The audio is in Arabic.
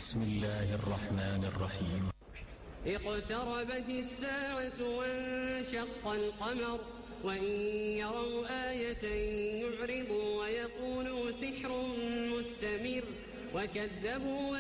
بسم الله الرحمن الرحيم. اقتربت الساعة وانشق القمر وإن يروا آية يعرضوا ويقولوا سحر مستمر وكذبوا